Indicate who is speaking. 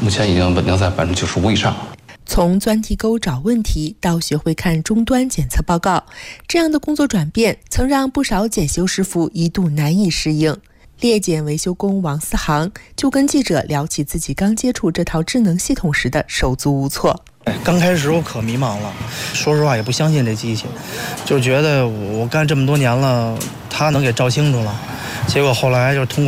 Speaker 1: 目前已经稳定在95%以上。
Speaker 2: 从钻地沟找问题到学会看终端检测报告，这样的工作转变曾让不少检修师傅一度难以适应。猎检维修工王思航就跟记者聊起自己刚接触这套智能系统时的手足无措。
Speaker 3: 刚开始我可迷茫了，说实话也不相信这机器，就觉得我干这么多年了，它能给照清楚了。结果后来就通过